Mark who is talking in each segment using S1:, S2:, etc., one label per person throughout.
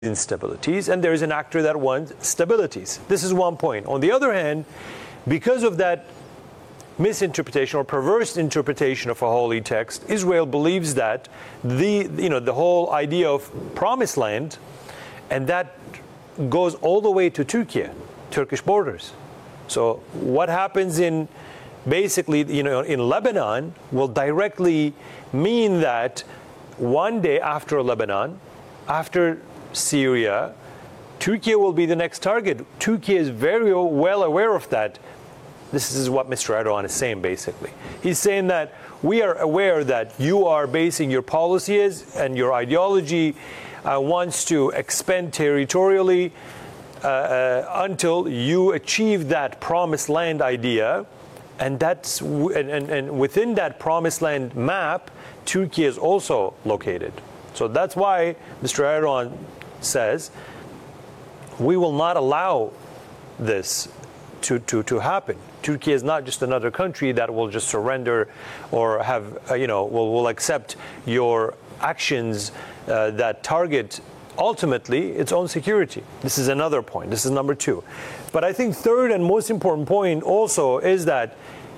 S1: instabilities, and there is an actor that wants stabilities. This is one point. On the other hand, because of that misinterpretation or perverse interpretation of a holy text, Israel believes that the whole idea of promised land, and that goes all the way to Turkey, Turkish borders. So what happens in basically in Lebanon will directly mean that one day after Lebanon, after Syria, Turkey will be the next target. Turkey is very well aware of that. This is what Mr. Erdogan is saying, basically. He's saying that we are aware that you are basing your policies and your ideology wants to expand territorially until you achieve that promised land idea. And that's and within that promised land map, Turkey is also located. So that's why Mr. Erdogan says we will not allow this to happen. Turkey is not just another country that will just surrender or have will accept your actions that target ultimately its own security. This is another point. This is number two. But I think third and most important point also is that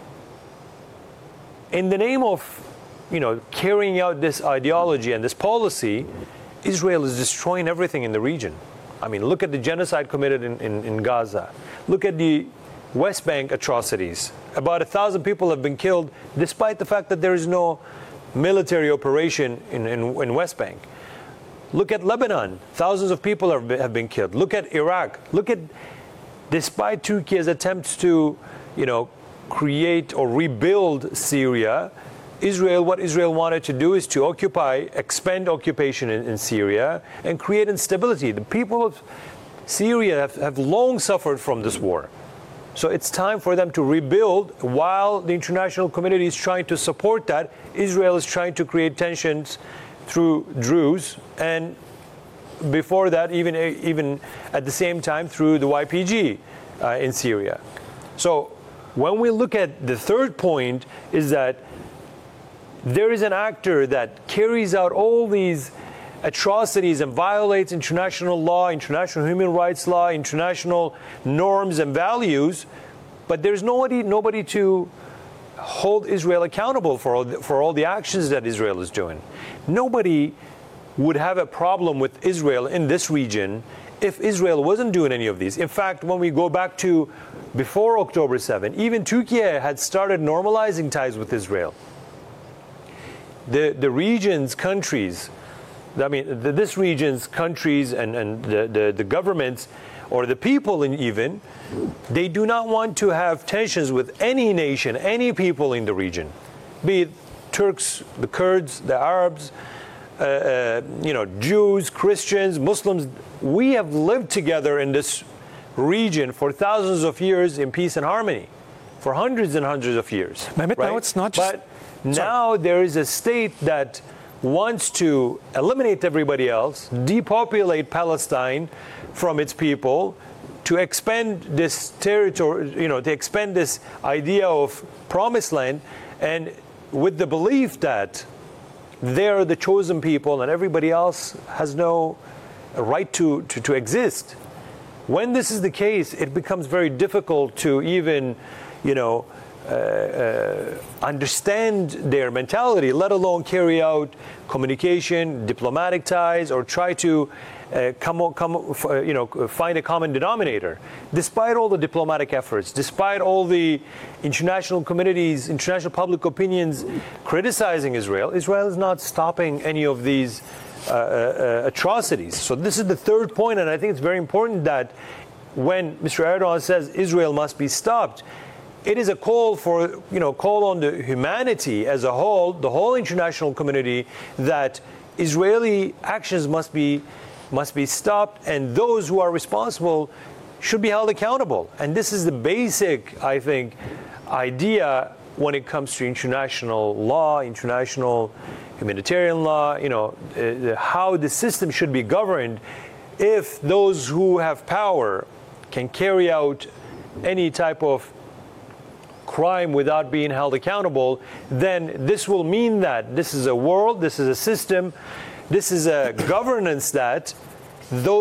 S1: in the name of carrying out this ideology and this policy, Israel is destroying everything in the region. I mean, look at the genocide committed in Gaza. Look at the West Bank atrocities. About 1,000 people have been killed despite the fact that there is no military operation in West Bank. Look at Lebanon. Thousands of people have been killed. Look at Iraq. Look at, despite Turkey's attempts to, create or rebuild Syria, what Israel wanted to do is to expand occupation in Syria and create instability. The people of Syria have long suffered from this war. So it's time for them to rebuild while the international community is trying to support that. Israel is trying to create tensions through Druze, and before that, even at the same time, through the YPG in Syria. So when we look at the third point is that there is an actor that carries out all these atrocities and violates international law, international human rights law, international norms and values, but there's nobody to hold Israel accountable for all the actions that Israel is doing. Nobody would have a problem with Israel in this region if Israel wasn't doing any of these. In fact, when we go back to before October 7, even Turkey had started normalizing ties with Israel. The region's countries, this region's countries and the governments or the people even, they do not want to have tensions with any nation, any people in the region, be it Turks, the Kurds, the Arabs, Jews, Christians, Muslims. We have lived together in this region for thousands of years in peace and harmony, for hundreds and hundreds of years.
S2: Mehmet,
S1: right?
S2: now it's not just...
S1: But now there is a state that wants to eliminate everybody else, depopulate Palestine from its people, to expand this territory, to expand this idea of promised land, and with the belief that they're the chosen people and everybody else has no right to exist. When this is the case, it becomes very difficult to even, understand their mentality, let alone carry out communication, diplomatic ties, or try to find a common denominator. Despite all the diplomatic efforts, despite all the international communities, international public opinions criticizing Israel, Israel is not stopping any of these atrocities. So this is the third point, and I think it's very important that when Mr. Erdogan says Israel must be stopped, it is a call on the humanity as a whole, the whole international community, that Israeli actions must be stopped, and those who are responsible should be held accountable. And this is the basic, I think, idea when it comes to international law, international humanitarian law, how the system should be governed. If those who have power can carry out any type of crime without being held accountable, then this will mean that this is a world, this is a system, this is a governance that those